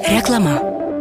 Reklama.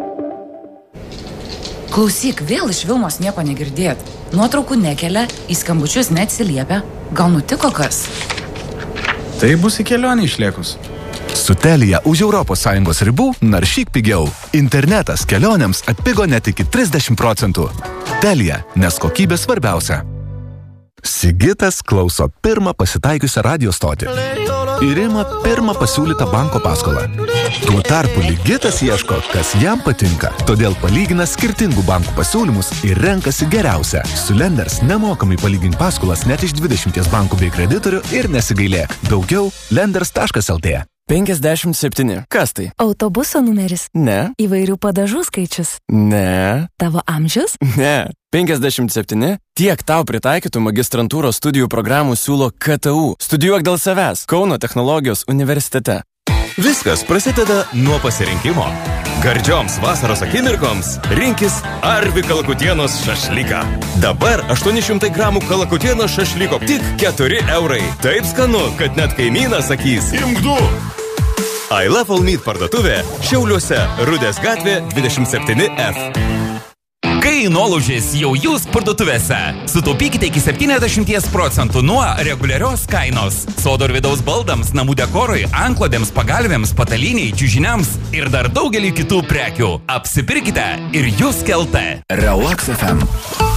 Klausyk, vėl iš Vilmos nieko negirdėt. Nuotraukų nekelia, į skambučius neatsiliepia. Gal nutiko kas? Tai bus į kelionę išliekus. Su Telia už ES ribų naršyk pigiau. Internetas kelionėms atpigo net iki 30%. Telia, nes kokybė svarbiausia. Sigitas klauso pirmą pasitaikiusią radio stotį ir ima pirmą pasiūlytą banko paskolą. Tuo tarpu Ligitas ieško, kas jam patinka, todėl palygina skirtingų bankų pasiūlymus ir renkasi geriausią. Su Lenders nemokamai palygink paskolas net iš 20 bankų bei kreditorių ir nesigailėk. Daugiau lenders.lt. 57. Kas tai? Autobuso numeris. Ne. Įvairių padažų skaičius. Ne. Tavo amžius? Ne. 57. Tiek tau pritaikytų magistrantūros studijų programų siūlo KTU. Studijuok dėl savęs. Kauno technologijos universitete. Viskas prasideda nuo pasirinkimo. Gardžioms vasaros akimirkoms rinkis Arvi kalakutienos šašlyką. Dabar 800 gramų kalakutienos šašlyko tik 4 eurai. Taip skanu, kad net kaimynas sakys: imk du! I Love All Meat parduotuvė Šiauliuose, Rudės gatvė 27F. Kai nuolaužės jau jūs parduotuvėse, sutaupykite iki 70% nuo reguliarios kainos. Sodor vidaus baldams, namų dekorui, antklodėms, pagalvėms, pataliniai, čiužiniams ir dar daugelį kitų prekių. Apsipirkite ir jūs kelte. Relax FM.